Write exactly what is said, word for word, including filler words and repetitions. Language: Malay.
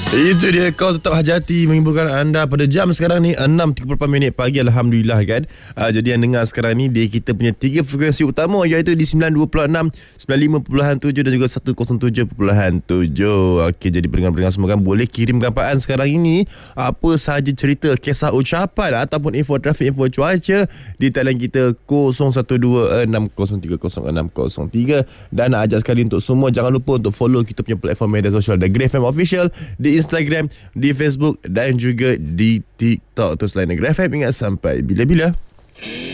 Itu dia, Kau Tetap Hajati menghiburkan anda pada jam sekarang ni enam tiga puluh lapan minit pagi. Alhamdulillah kan. uh, Jadi yang dengar sekarang ni, dia kita punya tiga frekuensi utama, iaitu di sembilan dua enam, sembilan lima tujuh dan juga seratus tujuh tujuh. Okey, jadi pendengar-pendengar semua kan boleh kirim gambaran sekarang ini, apa sahaja cerita, kisah ucapan ataupun info trafik, info cuaca di talian kita kosong satu dua enam kosong tiga kosong enam kosong tiga. Dan nak ajak sekali untuk semua, jangan lupa untuk follow kita punya platform media sosial The Grey F M Official di Instagram, di Facebook dan juga di TikTok. Terus lain Grey F M, ingat sampai bila-bila.